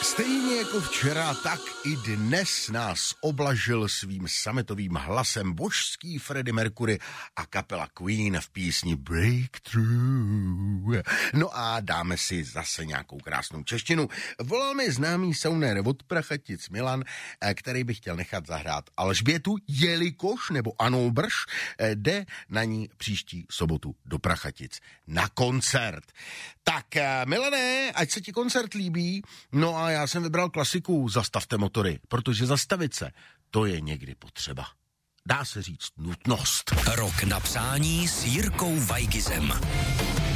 Stejně jako včera, tak i dnes nás oblažil svým sametovým hlasem božský Freddie Mercury a kapela Queen v písni Breakthrough. No a dáme si zase nějakou krásnou češtinu. Volal mi známý saunér od Prachatic Milan, který by chtěl nechat zahrát Alžbětu, jelikož, nebo Anou Brž, jde na ní příští sobotu do Prachatic na koncert. Tak Milané, ať se ti koncert líbí, no a já jsem vybral klasiku Zastavte motory, protože zastavit se, to je někdy potřeba. Dá se říct nutnost. Rok na přání s Jirkou Weigizem.